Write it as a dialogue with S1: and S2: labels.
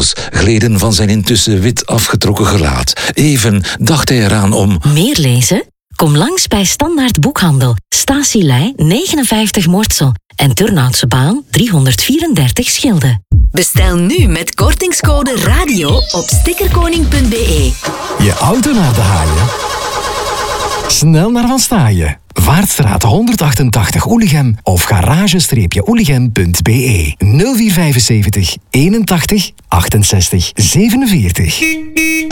S1: rimpels gleden van zijn intussen wit afgetrokken gelaat. Even dacht hij eraan om...
S2: Meer lezen? Kom langs bij Standaard Boekhandel. Statielei 59 Mortsel. En Turnhoutse Baan 334 Schilde.
S3: Bestel nu met kortingscode RADIO op stickerkoning.be.
S4: Je auto naar de haaien? Snel naar Van Staaien. Vaartstraat 188 Oelichem of garage-oelichem.be 0475 81 68 47.